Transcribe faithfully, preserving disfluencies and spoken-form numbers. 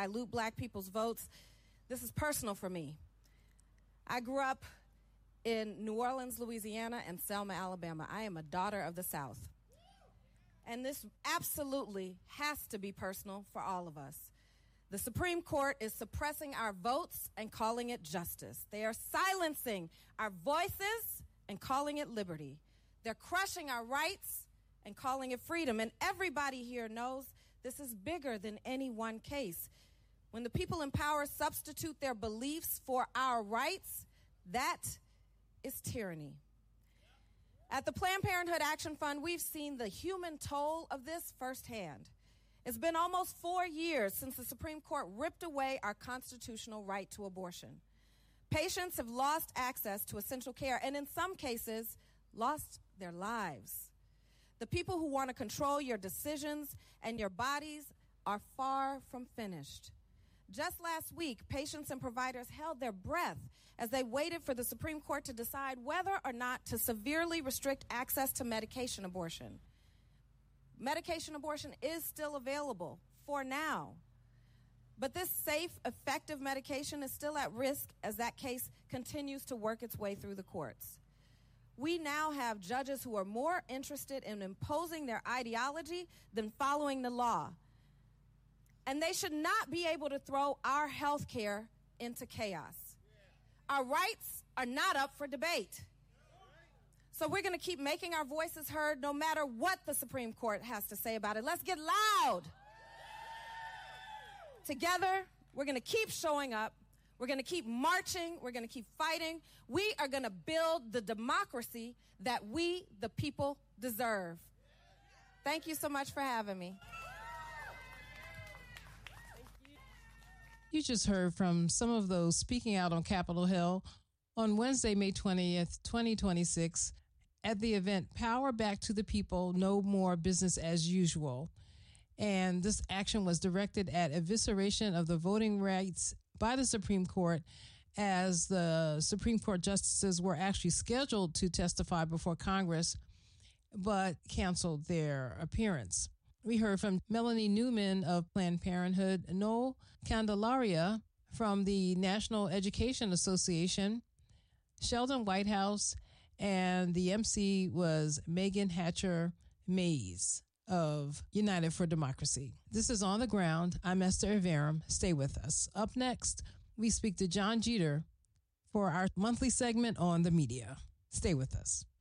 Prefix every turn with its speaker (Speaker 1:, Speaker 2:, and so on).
Speaker 1: dilute black people's votes. This is personal for me. I grew up in New Orleans, Louisiana, and Selma, Alabama. I am a daughter of the South. And this absolutely has to be personal for all of us. The Supreme Court is suppressing our votes and calling it justice. They are silencing our voices and calling it liberty. They're crushing our rights and calling it freedom. And everybody here knows this is bigger than any one case. When the people in power substitute their beliefs for our rights, that is tyranny. At the Planned Parenthood Action Fund, we've seen the human toll of this firsthand. It's been almost four years since the Supreme Court ripped away our constitutional right to abortion. Patients have lost access to essential care and in some cases lost their lives. The people who want to control your decisions and your bodies are far from finished. Just last week, patients and providers held their breath as they waited for the Supreme Court to decide whether or not to severely restrict access to medication abortion. Medication abortion is still available for now. But this safe, effective medication is still at risk as that case continues to work its way through the courts. We now have judges who are more interested in imposing their ideology than following the law. And they should not be able to throw our health care into chaos. Our rights are not up for debate. So we're going to keep making our voices heard no matter what the Supreme Court has to say about it. Let's get loud. Together, we're going to keep showing up. We're going to keep marching. We're going to keep fighting. We are going to build the democracy that we, the people, deserve. Thank you so much for having me.
Speaker 2: You just heard from some of those speaking out on Capitol Hill on Wednesday, May twentieth, twenty twenty-six, at the event Power Back to the People, No More Business as Usual. And this action was directed at evisceration of the voting rights by the Supreme Court, as the Supreme Court justices were actually scheduled to testify before Congress, but canceled their appearance. We heard from Melanie Newman of Planned Parenthood, Noel Candelaria from the National Education Association, Sheldon Whitehouse, and the M C was Megan Hatcher Mays of United for Democracy. This is On the Ground. I'm Esther Iverum. Stay with us. Up next, we speak to John Jeter for our monthly segment on the media. Stay with us.